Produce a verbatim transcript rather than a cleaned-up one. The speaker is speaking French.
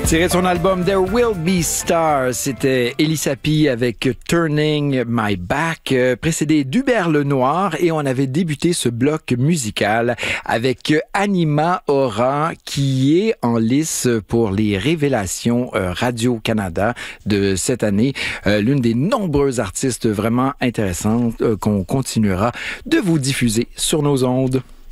Tiré de son album There Will Be Stars, c'était Elisapie avec Turning My Back, euh, précédé d'Hubert Lenoir, et on avait débuté ce bloc musical avec Anima Aura, qui est en lice pour les révélations euh, Radio-Canada de cette année. Euh, l'une des nombreuses artistes vraiment intéressantes euh, qu'on continuera de vous diffuser sur nos ondes.